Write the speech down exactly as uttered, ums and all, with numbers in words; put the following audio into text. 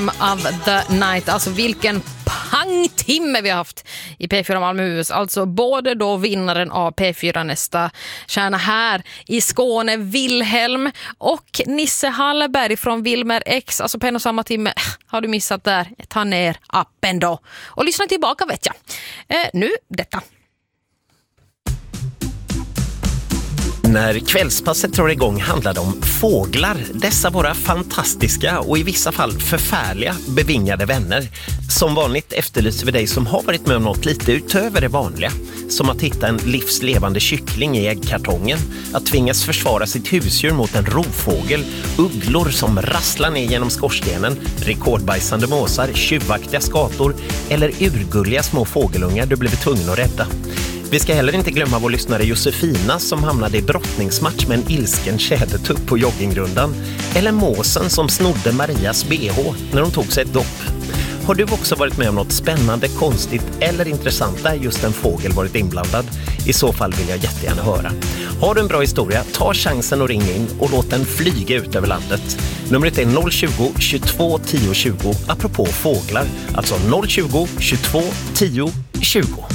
Time of the Night. Alltså vilken pangtimme vi har haft i P fyra Malmöhus. Alltså både då vinnaren av P fyra Nästa stjärna här i Skåne, Wilhelm, och Nisse Hallberg från Wilmer X. Alltså på en och samma timme. Har du missat där? Ta ner appen då. Och lyssna tillbaka, vet jag. Eh, nu detta. När kvällspasset drar igång handlar det om fåglar. Dessa våra fantastiska och i vissa fall förfärliga bevingade vänner. Som vanligt efterlyser vi dig som har varit med om något lite utöver det vanliga. Som att hitta en livslevande kyckling i äggkartongen. Att tvingas försvara sitt husdjur mot en rovfågel. Ugglor som rasslar ner genom skorstenen. Rekordbajsande måsar, tjuvaktiga skator. Eller urgulliga små fågelungar du blivit tvungen att rädda. Vi ska heller inte glömma vår lyssnare Josefina som hamnade i brottningsmatch med en ilsken tjädertupp på joggingrundan. Eller måsen som snodde Marias B H när hon tog sig ett dopp. Har du också varit med om något spännande, konstigt eller intressant där just en fågel varit inblandad? I så fall vill jag jättegärna höra. Har du en bra historia, ta chansen och ring in och låt den flyga ut över landet. Numret är noll tjugo, tjugotvå, tio, tjugo apropå fåglar. Alltså noll tjugo, tjugotvå, tio, tjugo.